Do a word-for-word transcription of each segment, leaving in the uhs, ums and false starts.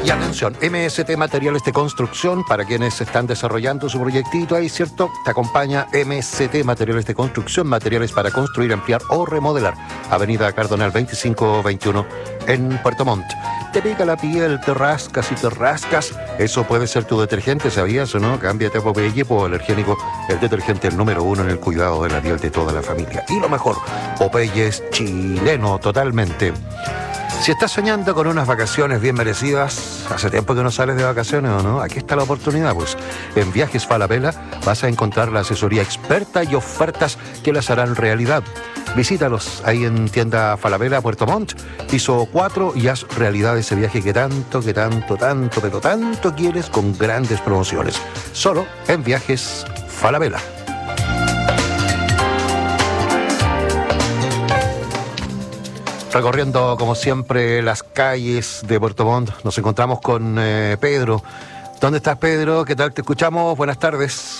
Y atención, M S T Materiales de Construcción, para quienes están desarrollando su proyectito ahí, ¿cierto? Te acompaña M S T Materiales de Construcción, materiales para construir, ampliar o remodelar. Avenida Cardonal veinticinco veintiuno en Puerto Montt. Te pica la piel, te rascas y te rascas. Eso puede ser tu detergente, ¿sabías o no? Cámbiate a Popeye Alergénico, el detergente el número uno en el cuidado de la piel de toda la familia. Y lo mejor, Popeye es chileno totalmente. Si estás soñando con unas vacaciones bien merecidas, hace tiempo que no sales de vacaciones o no, aquí está la oportunidad, pues. En Viajes Falabella vas a encontrar la asesoría experta y ofertas que las harán realidad. Visítalos ahí en tienda Falabella, Puerto Montt, piso cuatro, y haz realidad ese viaje que tanto, que tanto, tanto, pero tanto quieres, con grandes promociones. Solo en Viajes Falabella. Recorriendo, como siempre, las calles de Puerto Montt, nos encontramos con eh, Pedro. ¿Dónde estás, Pedro? ¿Qué tal? Te escuchamos. Buenas tardes.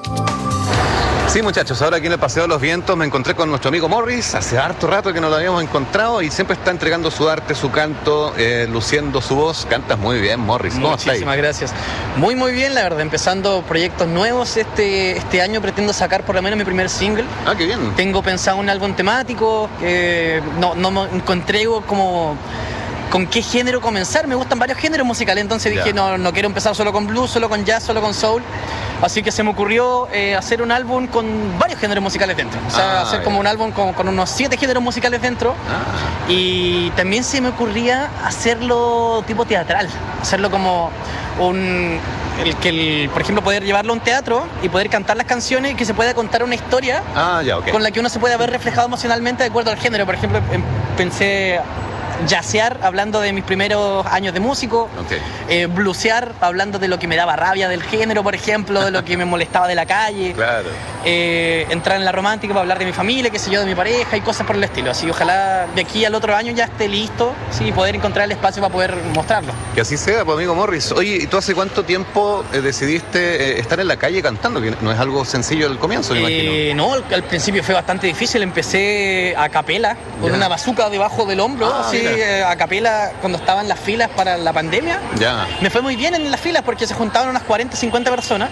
Sí, muchachos, ahora aquí en el Paseo de los Vientos me encontré con nuestro amigo Morris. Hace harto rato que no lo habíamos encontrado y siempre está entregando su arte, su canto, eh, luciendo su voz. Cantas muy bien, Morris. ¿Cómo estás? Muchísimas gracias. Muy, muy bien, la verdad. Empezando proyectos nuevos. Este, este año pretendo sacar por lo menos mi primer single. Ah, qué bien. Tengo pensado un álbum temático. Que no, no me encontré como... ¿Con qué género comenzar? Me gustan varios géneros musicales, entonces dije, no, no quiero empezar solo con blues, solo con jazz, solo con soul. Así que se me ocurrió eh, hacer un álbum con varios géneros musicales dentro. O sea, ah, hacer yeah. como un álbum con, con unos siete géneros musicales dentro. Ah. Y también se me ocurría hacerlo tipo teatral. Hacerlo como un... El que, el, por ejemplo, poder llevarlo a un teatro y poder cantar las canciones y que se pueda contar una historia ah, yeah, okay. con la que uno se pueda ver reflejado emocionalmente de acuerdo al género. Por ejemplo, pensé... jazzear hablando de mis primeros años de músico, okay. eh, bluesear hablando de lo que me daba rabia del género, por ejemplo, de lo que me molestaba de la calle, claro. eh, entrar en la romántica para hablar de mi familia, qué sé yo, de mi pareja y cosas por el estilo. Así ojalá de aquí al otro año ya esté listo, sí, poder encontrar el espacio para poder mostrarlo. Que así sea, pues, amigo Morris. Oye, ¿y tú hace cuánto tiempo eh, decidiste eh, estar en la calle cantando? Que no es algo sencillo al comienzo, me eh, imagino. No, al, al principio fue bastante difícil. Empecé a capela, con ya. una bazuca debajo del hombro, ah, así, eh, a capela cuando estaban las filas para la pandemia. Ya. Me fue muy bien en las filas porque se juntaban unas cuarenta, cincuenta personas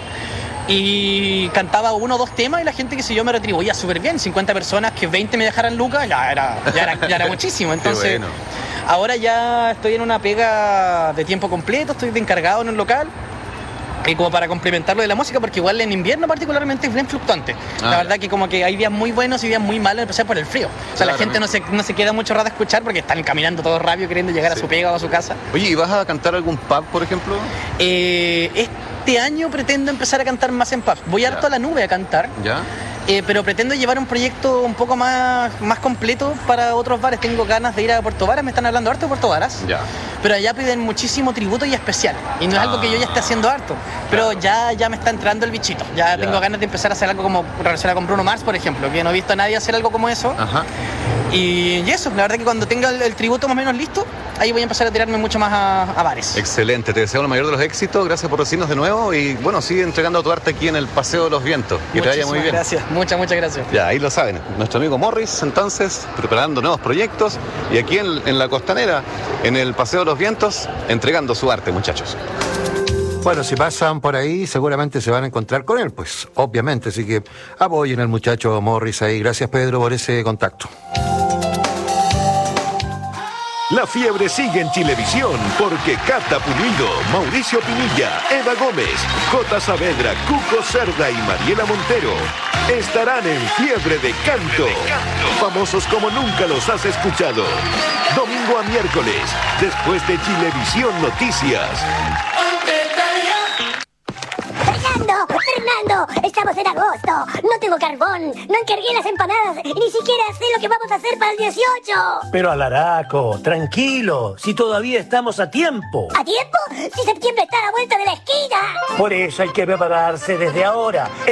y cantaba uno o dos temas y la gente, que sé yo, me retribuía súper bien. cincuenta personas, que veinte me dejaran lucas, ya era, ya era, ya era muchísimo. Entonces, bueno. Ahora ya estoy en una pega de tiempo completo, estoy de encargado en un local. Y como para complementarlo de la música, porque igual en invierno particularmente es bien fluctuante. Ah, la verdad que como que hay días muy buenos y días muy malos, empezar por el frío. O sea, claro, la gente no se, no se queda mucho rato a escuchar porque están caminando todos rápido queriendo llegar sí. a su pega o a su casa. Oye, ¿y vas a cantar algún pub, por ejemplo? Eh, este año pretendo empezar a cantar más en pubs. Voy ya. harto a la nube a cantar. ¿Ya? Eh, pero pretendo llevar un proyecto un poco más, más completo para otros bares. Tengo ganas de ir a Puerto Varas, me están hablando harto de Puerto Varas. Ya. Pero allá piden muchísimo tributo y especial. Y no es ah, algo que yo ya esté haciendo harto. Pero claro. ya, ya me está entrando el bichito. Ya, ya tengo ganas de empezar a hacer algo como relacionado con Bruno Mars, por ejemplo, que no he visto a nadie hacer algo como eso. Ajá. Y, y eso, la verdad que cuando tenga el, el tributo más o menos listo, ahí voy a empezar a tirarme mucho más a, a bares. Excelente, te deseo el mayor de los éxitos, gracias por recibirnos de nuevo y bueno, sigue entregando tu arte aquí en el Paseo de los Vientos. Que te vaya muy bien. Gracias, muchas, muchas gracias. Ya, ahí lo saben, nuestro amigo Morris, entonces, preparando nuevos proyectos y aquí en, en la Costanera, en el Paseo de los Vientos, entregando su arte, muchachos. Bueno, si pasan por ahí, seguramente se van a encontrar con él, pues, obviamente, así que apoyen al muchacho Morris ahí. Gracias, Pedro, por ese contacto. La fiebre sigue en Chilevisión porque Cata Pulido, Mauricio Pinilla, Eva Gómez, J. Saavedra, Cuco Cerda y Mariela Montero estarán en Fiebre de Canto. Famosos como nunca los has escuchado. Domingo a miércoles, después de Chilevisión Noticias. Fernando, Fernando, estamos en agosto, no tengo carbón, no encargué las empanadas y ni siquiera sé lo que vamos a hacer para el dieciocho. Pero Alaraco, tranquilo, si todavía estamos a tiempo. ¿A tiempo? Si septiembre está a la vuelta de la esquina. Por eso hay que prepararse desde ahora.